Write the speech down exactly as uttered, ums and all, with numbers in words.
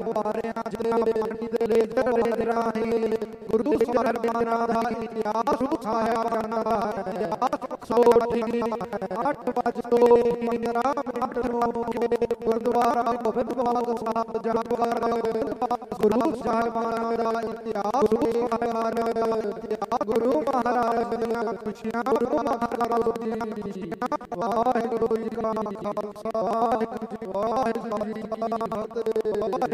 ਵਾਰਿਆਂ ਦੇ ਪਾਣੀ ਦੇ ਲੇਜਰ ਰਾਹੀ ਗੁਰੂ ਸਾਹਿਬਾਨਾਂ ਦਾ ਇਤਿਹਾਸ ਸਾਹਿਬਾਨਾਂ ਦਾ ਇਤਿਹਾਸ ਸੋਠੀ ਅੱਠ ਵਜ ਤੋਂ ਪੰਦਰਾਂ ਮਿੰਟ ਨੂੰ ਗੁਰਦੁਆਰਾ ਗੋਬਿੰਦਵਾਲ ਸਾਹਿਬ ਜਾ ਕਰ ਗੁਰੂ ਸਾਹਿਬਾਨਾਂ ਦਾ ਇਤਿਹਾਸ ਇਤਿਹਾਸ ਗੁਰੂ ਮਹਾਰਾਜ ਦੀਆਂ ਖੁਸ਼ੀਆਂ ਗੁਰੂ ਮਹਾਰਾਜ ਦੀ ਵਾਹਿਗੁਰੂ ਜੀ ਕਾ ਖਾਲਸਾ ਵਾਹਿਗੁਰੂ ਜੀ ਕੀ ਫਤਿਹ।